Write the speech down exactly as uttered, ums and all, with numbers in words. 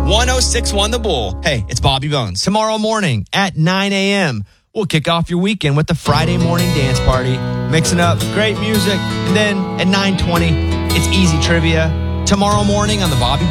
one oh six point one The Bull. Hey, it's Bobby Bones. Tomorrow morning at nine a.m., we'll kick off your weekend with the Friday morning dance party, mixing up great music. And then at nine twenty, it's easy trivia. Tomorrow morning on the Bobby